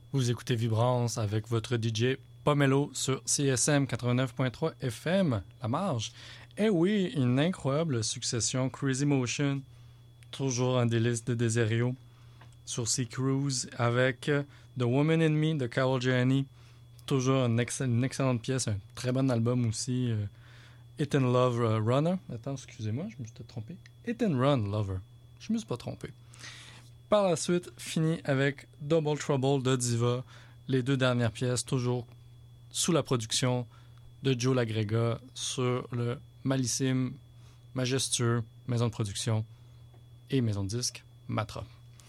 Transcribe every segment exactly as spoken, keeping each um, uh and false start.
Vous écoutez Vibrance avec votre D J Pomelo sur C S M quatre-vingt-neuf point trois F M, La Marge. Et oui, une incroyable succession. Crazy Motion, toujours un délice de Deserio sur Sea Cruise avec The Woman in Me de Carol Gianni. Toujours une, ex- une excellente pièce, un très bon album aussi. Euh, Hit and Love uh, Runner. Attends, excusez-moi, je me suis peut-être trompé. Hit and Run Lover. Je me suis pas trompé. Par la suite, fini avec Double Trouble de Diva. Les deux dernières pièces, toujours sous la production de Joe Lagrega sur le malissime, majestueux maison de production et maison de disque Matra.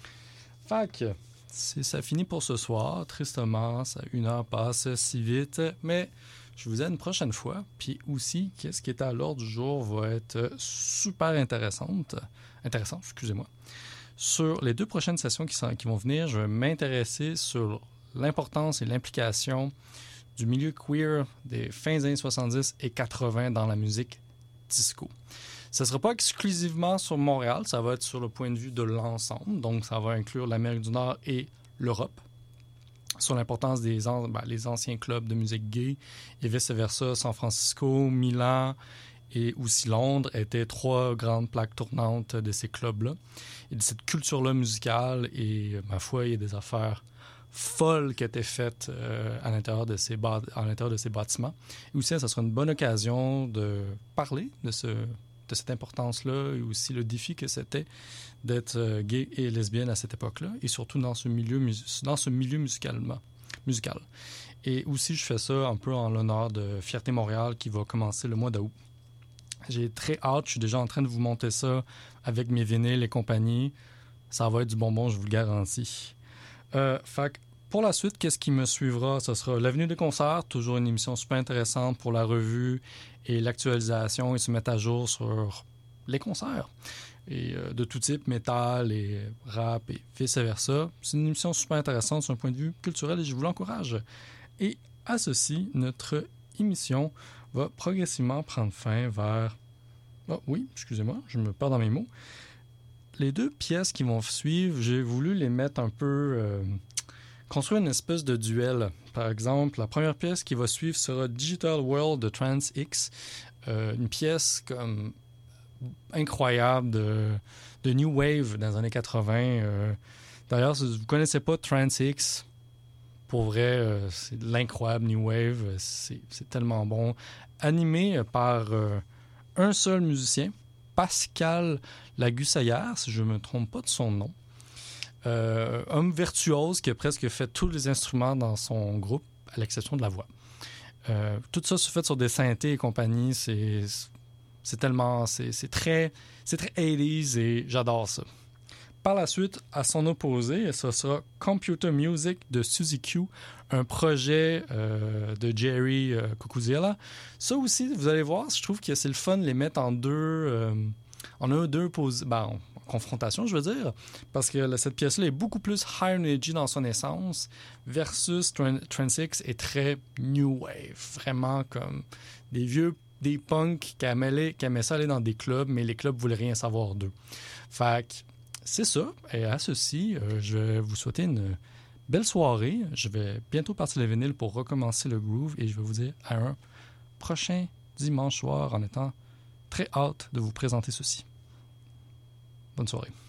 Fait que c'est, ça finit pour ce soir. Tristement, ça, une heure passe si vite, mais je vous ai une prochaine fois. Puis aussi, qu'est-ce qui est à l'ordre du jour va être super intéressante. Intéressant, excusez-moi. Sur les deux prochaines sessions qui, sont, qui vont venir, je vais m'intéresser sur l'importance et l'implication du milieu queer des fins des années soixante-dix et quatre-vingts dans la musique disco. Ce ne sera pas exclusivement sur Montréal, ça va être sur le point de vue de l'ensemble, donc ça va inclure l'Amérique du Nord et l'Europe, sur l'importance des an- ben, les anciens clubs de musique gay et vice-versa, San Francisco, Milan et aussi Londres étaient trois grandes plaques tournantes de ces clubs-là et de cette culture-là musicale et, ma foi, il y a des affaires folles qui étaient faites euh, à, l'intérieur de ces ba- à l'intérieur de ces bâtiments. Et aussi, ça sera une bonne occasion de parler de, ce, de cette importance-là et aussi le défi que c'était d'être euh, gay et lesbienne à cette époque-là et surtout dans ce milieu, mus- dans ce milieu musicalement, musical. Et aussi, je fais ça un peu en l'honneur de Fierté Montréal qui va commencer le mois d'août. J'ai très hâte, je suis déjà en train de vous monter ça avec mes vinyles et compagnie. Ça va être du bonbon, je vous le garantis. Euh, fait que pour la suite, qu'est-ce qui me suivra? Ce sera l'avenue des concerts, toujours une émission super intéressante pour la revue et l'actualisation et se mettre à jour sur les concerts. Et euh, de tout type, métal et rap et vice-versa. C'est une émission super intéressante sur un point de vue culturel et je vous l'encourage. Et à ceci, notre émission va progressivement prendre fin vers... Oh, oui, excusez-moi, je me perds dans mes mots. Les deux pièces qui vont suivre, j'ai voulu les mettre un peu... Euh, construire une espèce de duel. Par exemple, la première pièce qui va suivre sera Digital World de Trans X. Euh, une pièce comme incroyable de, de New Wave dans les années quatre-vingts. Euh, d'ailleurs, si vous ne connaissez pas Trans X, pour vrai, euh, c'est de l'incroyable New Wave. C'est, c'est tellement bon. Animé par euh, un seul musicien, Pascal Lagussaillère, si je ne me trompe pas de son nom. Euh, homme virtuose qui a presque fait tous les instruments dans son groupe, à l'exception de la voix. Euh, tout ça se fait sur des synthés et compagnie. C'est, c'est tellement... C'est, c'est très, c'est très eighties et j'adore ça. Par la suite, à son opposé, ce sera Computer Music de Suzy Q, un projet euh, de Jerry euh, Cucuzella. Ça aussi, vous allez voir, je trouve que c'est le fun de les mettre en deux... Euh, en un, deux pos- ben, en confrontation, je veux dire, parce que là, cette pièce-là est beaucoup plus high energy dans son essence versus Transix est très new wave, vraiment comme des vieux, des punks qui aimaient, qui aimaient ça aller dans des clubs, mais les clubs voulaient rien savoir d'eux. Fait que c'est ça. Et à ceci, euh, je vais vous souhaiter une belle soirée. Je vais bientôt partir le vinyle pour recommencer le groove et je vais vous dire à un prochain dimanche soir en étant très hâte de vous présenter ceci. Bonne soirée.